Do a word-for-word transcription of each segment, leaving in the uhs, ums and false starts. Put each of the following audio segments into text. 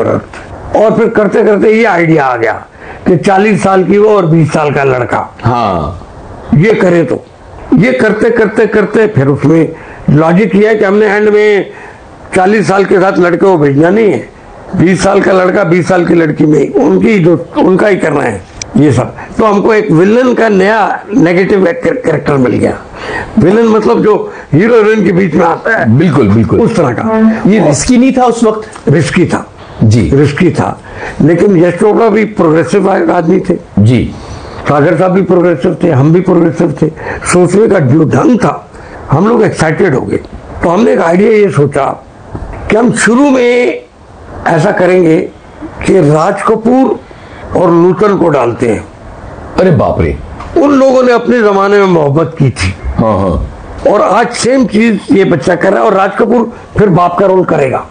जबरदस्त। और फिर करते करते ये आइडिया आ गया कि चालीस साल की वो और बीस साल का लड़का, हाँ ये करे। तो ये करते करते करते फिर उसमें लॉजिक ये है कि हमने एंड में चालीस साल के साथ लड़के को भेजना नहीं है, बीस साल का लड़का बीस साल की लड़की में उनकी जो उनका ही करना है ये सब। तो हमको एक विलन का नया नेगेटिव कैरेक्टर मिल गया। विलन मतलब जो हीरो हीरोइन के बीच में आता है, बिल्कुल बिल्कुल उस तरह का। ये रिस्की नहीं था उस वक्त? रिस्की था जी, रिस्की था, लेकिन यश चोपड़ा भी प्रोग्रेसिव आदमी थे जी, सागर साहब भी प्रोग्रेसिव थे, हम भी प्रोग्रेसिव थे। सोचने का जो ढंग था, हम लोग एक्साइटेड हो गए। तो हमने एक आइडिया ये सोचा कि हम शुरू में ऐसा करेंगे कि राज कपूर और नूतन को डालते हैं। अरे बाप रे, उन लोगों ने अपने जमाने में मोहब्बत की थी, हाँ हाँ, और आज सेम चीज ये बच्चा कर रहा है। और राज कपूर फिर बाप का रोल करेगा,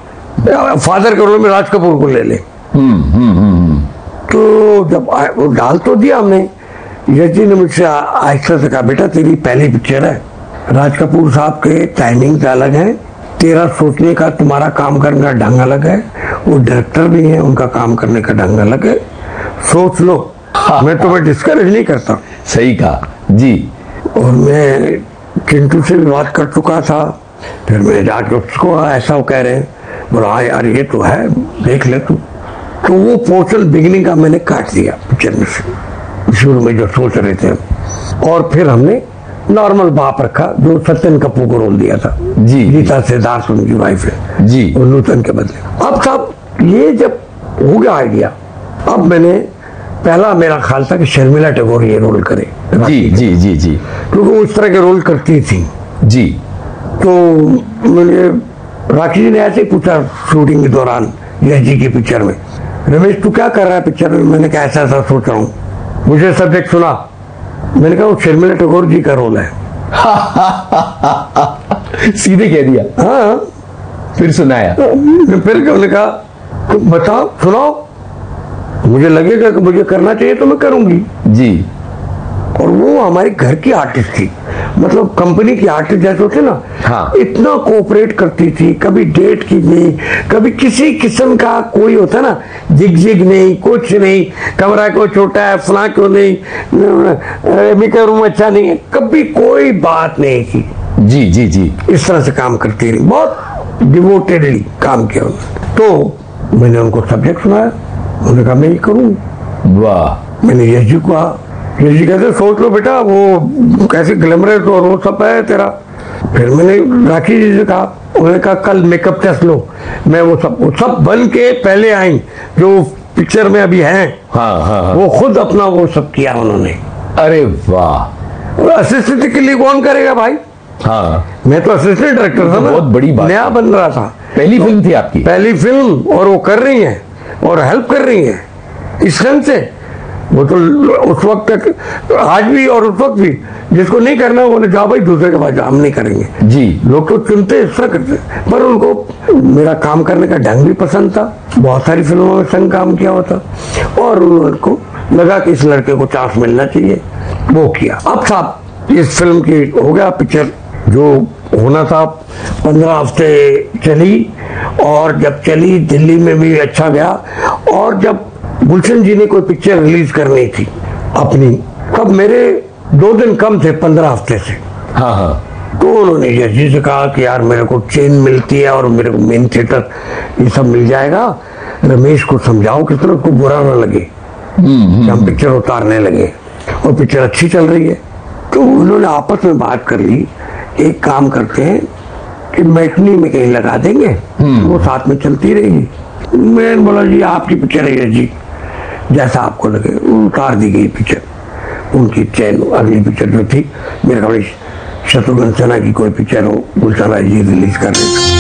फादर के रोल में राज कपूर को ले ले। हम्म हम्म हम्म। तो जब वो डाल तो दिया हमने, यश जी ने मुझसे आहिस्ता से कहा, बेटा तेरी पहली पिक्चर है, राज कपूर साहब के टाइमिंग अलग है, तेरा सोचने का तुम्हारा काम करने का ढंग अलग है, वो डायरेक्टर भी है उनका काम करने का ढंग अलग है, सोच लो। मैं तुम्हें डिस्करेज नहीं करता। सही कहा जी। और मैं चिंटू से भी बात कर चुका था, फिर मैं जाके उसको ऐसा वो कह रहे हैं, बोला हाँ यार ये तो है, देख ले तू। तो वो पोर्शन बिगिनिंग का मैंने काट दिया पिक्चर में से, शुरू में जो सोच रहे थे। और फिर हमने नॉर्मल बाप रखा जो सत्यन कपूर को रोल दिया था जी, गीता सिद्धार्थ उनकी वाइफ है जी, और नूतन के बदले। अब साहब ये जब हो गया आइडिया, अब मैंने पहला मेरा ख्याल था कि शर्मिला टैगोर ये रोल करे। जी जी जी जी, क्योंकि वो इस तरह के रोल करती थी जी। तो मैंने राखी जी ने ऐसे ही पूछा शूटिंग के दौरान यश जी की पिक्चर में, रमेश तू क्या कर रहा है पिक्चर में? मैंने कहा ऐसा ऐसा सोच रहा हूँ। मुझे सब्जेक्ट सुना, मैंने कहा वो शर्मिला टैगोर जी का रोल है। सीधे कह दिया? हाँ। फिर सुनाया? फिर उन्होंने कहा तो बताओ सुनाओ, मुझे लगेगा कि मुझे करना चाहिए तो मैं करूंगी जी। और वो हमारी घर की आर्टिस्ट थी, मतलब कंपनी की आर्टिस्ट जैसे होते ना, हाँ। इतना कोऑपरेट करती थी, कभी डेट की नहीं, कभी किसी किस्म का कोई होता ना जिग जिग नहीं, कुछ नहीं, कमरा क्यों छोटा है, फला क्यों नहीं, मेरा रूम अच्छा नहीं है, कभी कोई बात नहीं थी। जी जी जी, इस तरह से काम करती रही, बहुत डिवोटेडली काम किया उन्होंने। तो मैंने उनको सब्जेक्ट सुनाया, उन्होंने कहा मैं ये करूँ। वाह। मैंने यश जी को यश जी कहते सोच लो बेटा, वो कैसे ग्लैमरस और वो सब है तेरा। फिर मैंने राखी जी से कहा, उन्होंने कहा कल मेकअप टेस्ट लो। मैं वो सब वो सब बन के पहले आई जो पिक्चर में अभी हैं, हाँ, हाँ, हाँ। वो खुद अपना वो सब किया उन्होंने। अरे वाह। असिस्टेंट के लिए कौन करेगा भाई? हाँ, मैं तो असिस्टेंट डायरेक्टर था ना, बहुत बड़ी बात, नया बन रहा था, पहली तो, फिल्म थी आपकी? पहली फिल्म, और वो कर रही है और हेल्प कर रही है इस ढंग से। वो तो उस वक्त तक, आज भी और उस वक्त भी, जिसको नहीं करना वो जाओ भाई दूसरे के पास, हम नहीं करेंगे जी। लोग तो चुनते इस तरह करते, पर उनको मेरा काम करने का ढंग भी पसंद था, बहुत सारी फिल्मों में संग काम किया हुआ था, और उनको लगा कि इस लड़के को चांस मिलना चाहिए, वो किया। अब साहब इस फिल्म की हो गया पिक्चर जो होना था, पंद्रह हफ्ते चली, और जब चली दिल्ली में भी अच्छा गया। और जब गुलशन जी ने कोई पिक्चर रिलीज करनी थी अपनी, तब मेरे दो दिन कम थे पंद्रह हफ्ते से। हाँ हाँ। तो उन्होंने यश जी से कहा कि यार मेरे को चेन मिलती है और मेरे को मेन थिएटर ये सब मिल जाएगा, रमेश को समझाओ कि उसको बुरा ना लगे कि हम पिक्चर उतारने लगे, और पिक्चर अच्छी चल रही है। तो उन्होंने आपस में बात कर ली, एक काम करते हैं कि मैटनी में कहीं लगा देंगे, वो साथ में चलती रहेगी। मैंने बोला जी आपकी पिक्चर है जी, जैसा आपको लगे। उतार दी गई पिक्चर, उनकी चैन। अगली पिक्चर जो थी मेरे ख्याल शत्रुघ्न सिन्हा की कोई पिक्चर हो, गुलशन राय जी रिलीज कर रहे थे।